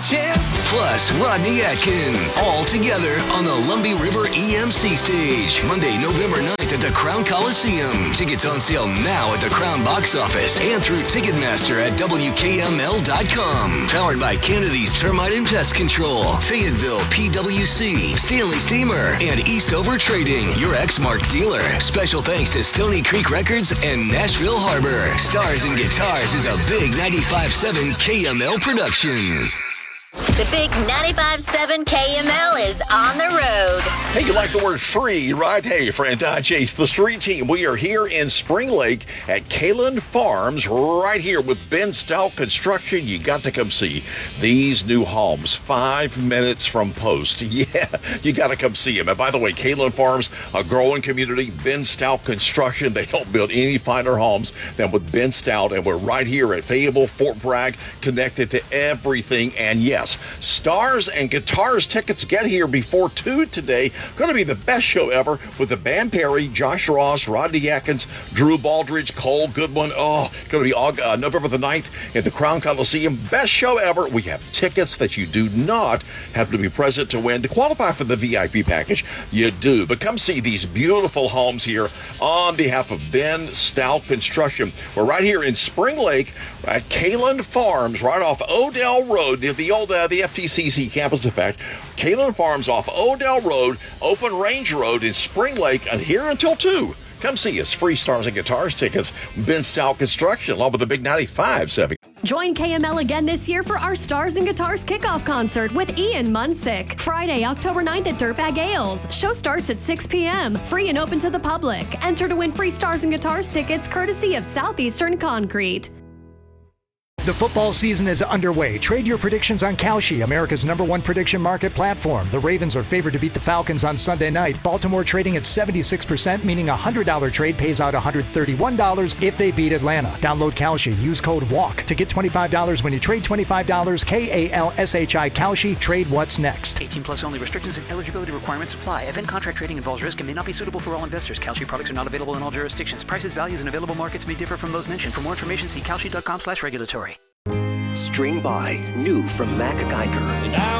chance. Plus Rodney Atkins. All together on the Lumbee River EMC stage. Monday, November 9th at the Crown Coliseum. Tickets on sale now at the Crown box office and through Ticketmaster at WKML.com. Powered by Kennedy's Termite and Pest Control, Fayetteville PWC, Stanley Steamer, and Eastover Trading, your Exmark dealer. Special thanks to Stony Creek Records and Nashville Harbor. Stars and Guitars is a big 95.7 KML production. The big 95.7 KML is on the road. Hey, you like the word free, right? Hey, friend, Chase, the street team. We are here in Spring Lake at Kalen Farms, right here with Ben Stout Construction. You got to come see these new homes, 5 minutes from post. Yeah, you got to come see them. And by the way, Kalen Farms, a growing community. Ben Stout Construction, they don't build any finer homes than with Ben Stout. And we're right here at Fayetteville, Fort Bragg, connected to everything. And yes, Stars and Guitars tickets get here before 2 today. Going to be the best show ever with the Band Perry, Josh Ross, Rodney Atkins, Drew Baldridge, Cole Goodwin. Oh, going to be November the 9th at the Crown Coliseum. Best show ever. We have tickets that you do not have to be present to win. To qualify for the VIP package, you do. But come see these beautiful homes here on behalf of Ben Stout Construction. We're right here in Spring Lake at Kalen Farms, right off Odell Road, near the old the FTCC campus, in fact. Kalen Farms off Odell Road, Open Range Road in Spring Lake, and here until 2. Come see us. Free Stars and Guitars tickets. Ben Stout Construction, along with the big 95.7. Join KML again this year for our Stars and Guitars kickoff concert with Ian Munsick. Friday, October 9th at Dirtbag Ales. Show starts at 6 p.m. Free and open to the public. Enter to win free Stars and Guitars tickets courtesy of Southeastern Concrete. The football season is underway. Trade your predictions on Kalshi, America's #1 prediction market platform. The Ravens are favored to beat the Falcons on Sunday night. Baltimore trading at 76%, meaning a $100 trade pays out $131 if they beat Atlanta. Download Kalshi. Use code WALK to get $25 when you trade $25. KALSHI Kalshi. Trade what's next. 18 plus only. Restrictions and eligibility requirements apply. Event contract trading involves risk and may not be suitable for all investors. Kalshi products are not available in all jurisdictions. Prices, values, and available markets may differ from those mentioned. For more information, see kalshi.com/regulatory. String by, new from Mac Geiger. And I